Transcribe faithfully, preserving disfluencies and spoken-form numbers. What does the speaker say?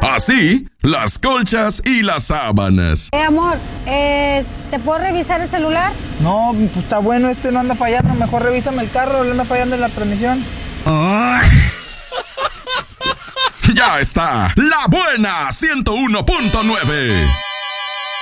Así, las colchas y las sábanas. Eh, amor, eh, ¿te puedo revisar el celular? No, pues está bueno, este no anda fallando. Mejor revísame el carro, le anda fallando en la transmisión. Ya está, La Buena ciento uno punto nueve.